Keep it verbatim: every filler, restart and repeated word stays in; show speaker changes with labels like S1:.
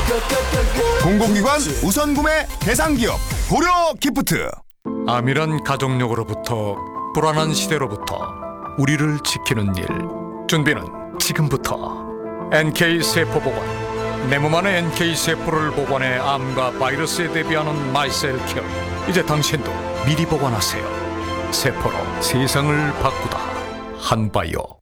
S1: 공공기관 우선 구매 대상기업 고려 기프트.
S2: 암이란 가족력으로부터 불안한 시대로부터 우리를 지키는 일, 준비는 지금부터. 엔케이 세포보관, 내 몸 안에 엔케이 세포를 보관해 암과 바이러스에 대비하는 마이셀케어. 이제 당신도 미리 보관하세요. 세포로 세상을 바꾸다. 한바이오.